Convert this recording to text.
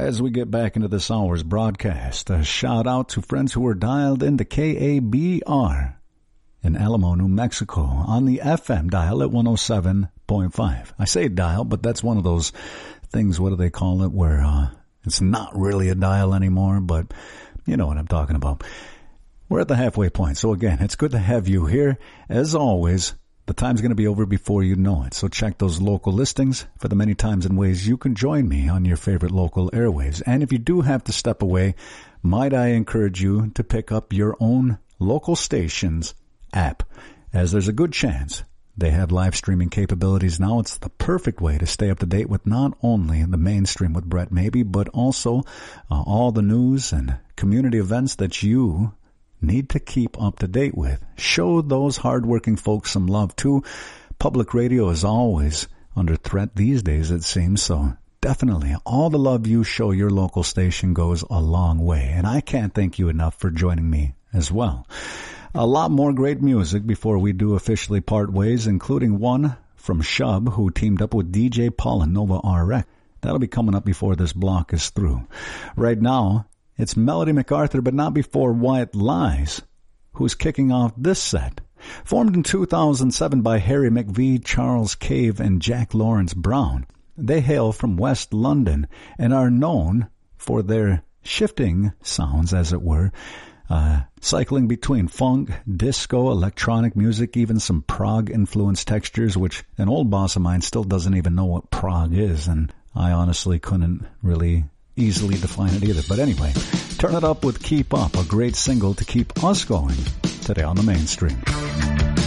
As we get back into this hour's broadcast, a shout out to friends who are dialed into KABR in Alamo, New Mexico on the FM dial at 107.5. I say dial, but that's one of those things, what do they call it, where it's not really a dial anymore, but you know what I'm talking about. We're at the halfway point. So again, it's good to have you here. As always, the time's going to be over before you know it. So check those local listings for the many times and ways you can join me on your favorite local airwaves. And if you do have to step away, might I encourage you to pick up your own local station's app, as there's a good chance they have live streaming capabilities now. It's the perfect way to stay up to date with not only the mainstream with Brett Maybe, but also all the news and community events that you need to keep up to date with. Show those hardworking folks some love, too. Public radio is always under threat these days, it seems, so definitely all the love you show your local station goes a long way, and I can't thank you enough for joining me as well. A lot more great music before we do officially part ways, including one from Shub, who teamed up with DJ Paul and Nova RX. That'll be coming up before this block is through. Right now, it's Melody MacArthur, but not before White Lies, who's kicking off this set. Formed in 2007 by Harry McVie, Charles Cave, and Jack Lawrence Brown, they hail from West London and are known for their shifting sounds, as it were, cycling between funk, disco, electronic music, even some prog-influenced textures, which an old boss of mine still doesn't even know what prog is, and I honestly couldn't really easily define it either. But anyway, turn it up with Keep Up, a great single to keep us going today on the mainstream.